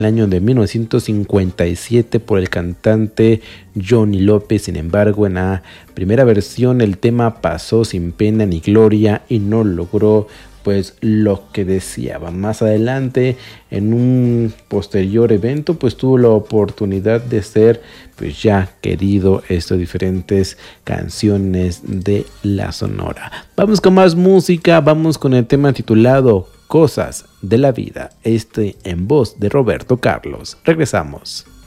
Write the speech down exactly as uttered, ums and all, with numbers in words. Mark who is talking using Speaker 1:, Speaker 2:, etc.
Speaker 1: el año de mil novecientos cincuenta y siete por el cantante Johnny López. Sin embargo, en la primera versión el tema pasó sin pena ni gloria y no logró pues lo que deseaba. Más adelante, en un posterior evento, pues tuvo la oportunidad de ser pues ya querido estas diferentes canciones de la Sonora. Vamos con más música, vamos con el tema titulado Cosas de la Vida, este en voz de Roberto Carlos. Regresamos.